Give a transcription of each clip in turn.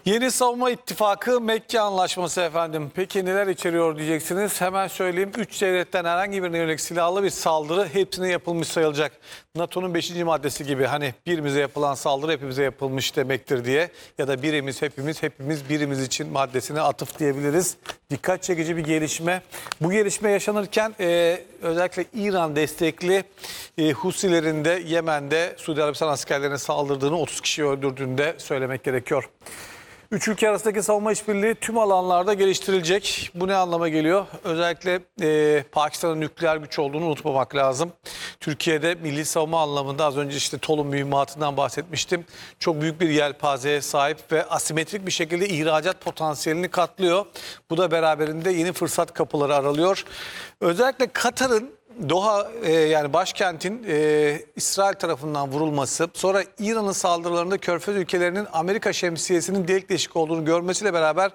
Yeni savunma ittifakı Mekke Anlaşması efendim. Peki neler içeriyor diyeceksiniz. Hemen söyleyeyim. 3 devletten herhangi birine yönelik silahlı bir saldırı hepsine yapılmış sayılacak. NATO'nun 5. maddesi gibi hani birimize yapılan saldırı hepimize yapılmış demektir diye. Ya da birimiz hepimiz birimiz için maddesine atıf diyebiliriz. Dikkat çekici bir gelişme. Bu gelişme yaşanırken özellikle İran destekli Husilerin de Yemen'de Suudi Arabistan askerlerine saldırdığını, 30 kişiyi öldürdüğünü de söylemek gerekiyor. Üç ülke arasındaki savunma işbirliği tüm alanlarda geliştirilecek. Bu ne anlama geliyor? Özellikle Pakistan'ın nükleer güç olduğunu unutmamak lazım. Türkiye'de milli savunma anlamında az önce işte Tolun mühimmatından bahsetmiştim. Çok büyük bir yelpazeye sahip ve asimetrik bir şekilde ihracat potansiyelini katlıyor. Bu da beraberinde yeni fırsat kapıları aralıyor. Özellikle Katar'ın Doha yani başkentin İsrail tarafından vurulması, sonra İran'ın saldırılarında Körfez ülkelerinin Amerika şemsiyesinin delik deşik olduğunu görmesiyle beraber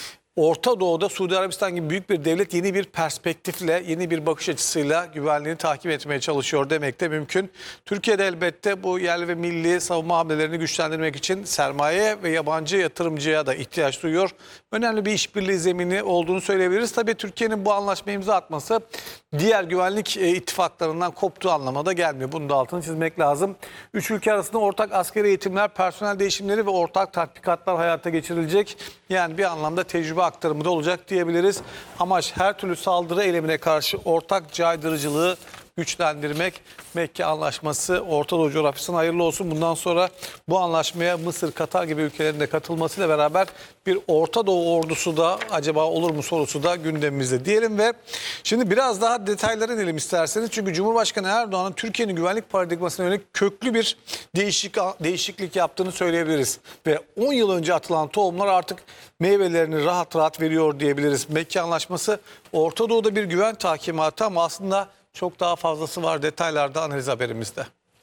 Orta Doğu'da Suudi Arabistan gibi büyük bir devlet yeni bir perspektifle, yeni bir bakış açısıyla güvenliğini takip etmeye çalışıyor demek de mümkün. Türkiye'de elbette bu yerli ve milli savunma hamlelerini güçlendirmek için sermaye ve yabancı yatırımcıya da ihtiyaç duyuyor. Önemli bir işbirliği zemini olduğunu söyleyebiliriz. Tabii Türkiye'nin bu anlaşmaya imza atması diğer güvenlik ittifaklarından koptuğu anlamına da gelmiyor. Bunun da altını çizmek lazım. Üç ülke arasında ortak askeri eğitimler, personel değişimleri ve ortak tatbikatlar hayata geçirilecek. Yani bir anlamda tecrübe aktarımı da olacak diyebiliriz. Amaç her türlü saldırı eylemine karşı ortak caydırıcılığı güçlendirmek. Mekke Anlaşması Orta Doğu coğrafyasına hayırlı olsun. Bundan sonra bu anlaşmaya Mısır, Katar gibi ülkelerin de katılmasıyla beraber bir Orta Doğu ordusu da acaba olur mu sorusu da gündemimizde diyelim ve şimdi biraz daha detaylara inelim isterseniz. Çünkü Cumhurbaşkanı Erdoğan'ın Türkiye'nin güvenlik paradigmasına yönelik köklü bir değişiklik yaptığını söyleyebiliriz. Ve 10 yıl önce atılan tohumlar artık meyvelerini rahat rahat veriyor diyebiliriz. Mekke Anlaşması Orta Doğu'da bir güven takimatı ama aslında çok daha fazlası var. Detaylarda analiz haberimizde.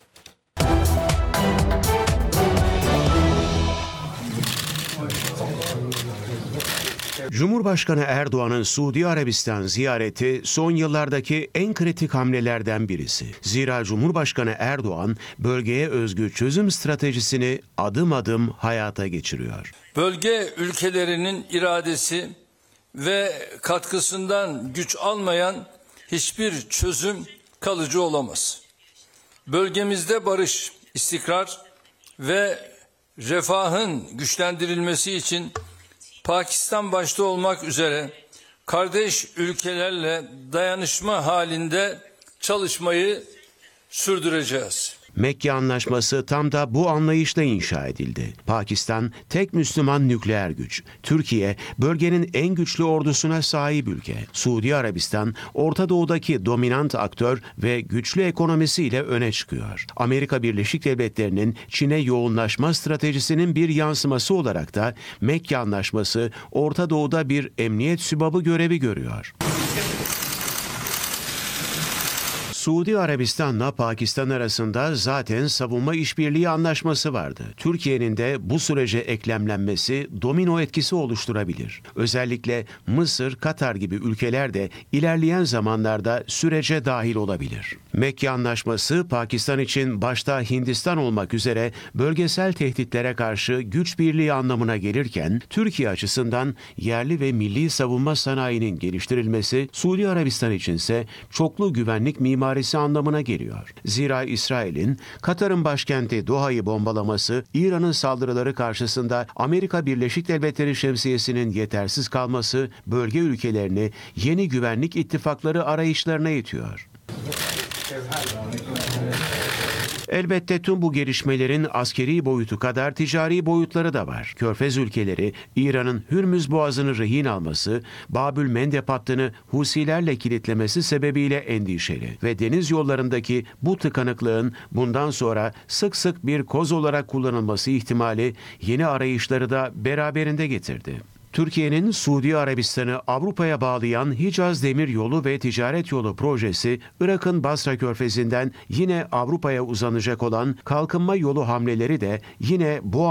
Cumhurbaşkanı Erdoğan'ın Suudi Arabistan ziyareti son yıllardaki en kritik hamlelerden birisi. Zira Cumhurbaşkanı Erdoğan bölgeye özgü çözüm stratejisini adım adım hayata geçiriyor. Bölge ülkelerinin iradesi ve katkısından güç almayan hiçbir çözüm kalıcı olamaz. Bölgemizde barış, istikrar ve refahın güçlendirilmesi için Pakistan başta olmak üzere kardeş ülkelerle dayanışma halinde çalışmayı sürdüreceğiz. Mekke Anlaşması tam da bu anlayışla inşa edildi. Pakistan tek Müslüman nükleer güç. Türkiye bölgenin en güçlü ordusuna sahip ülke. Suudi Arabistan Orta Doğu'daki dominant aktör ve güçlü ekonomisiyle öne çıkıyor. Amerika Birleşik Devletleri'nin Çin'e yoğunlaşma stratejisinin bir yansıması olarak da Mekke Anlaşması Orta Doğu'da bir emniyet sübabı görevi görüyor. Suudi Arabistan'la Pakistan arasında zaten savunma işbirliği anlaşması vardı. Türkiye'nin de bu sürece eklemlenmesi domino etkisi oluşturabilir. Özellikle Mısır, Katar gibi ülkeler de ilerleyen zamanlarda sürece dahil olabilir. Mekke Anlaşması Pakistan için başta Hindistan olmak üzere bölgesel tehditlere karşı güç birliği anlamına gelirken Türkiye açısından yerli ve milli savunma sanayinin geliştirilmesi, Suudi Arabistan içinse çoklu güvenlik mimarisi anlamına geliyor. Zira İsrail'in Katar'ın başkenti Doha'yı bombalaması, İran'ın saldırıları karşısında Amerika Birleşik Devletleri şemsiyesinin yetersiz kalması bölge ülkelerini yeni güvenlik ittifakları arayışlarına itiyor. Elbette tüm bu gelişmelerin askeri boyutu kadar ticari boyutları da var. Körfez ülkeleri İran'ın Hürmüz Boğazı'nı rehin alması, Babül Mendeb hattını Husilerle kilitlemesi sebebiyle endişeli ve deniz yollarındaki bu tıkanıklığın bundan sonra sık sık bir koz olarak kullanılması ihtimali yeni arayışları da beraberinde getirdi. Türkiye'nin Suudi Arabistan'ı Avrupa'ya bağlayan Hicaz Demiryolu ve Ticaret Yolu projesi, Irak'ın Basra Körfezi'nden yine Avrupa'ya uzanacak olan kalkınma yolu hamleleri de yine bu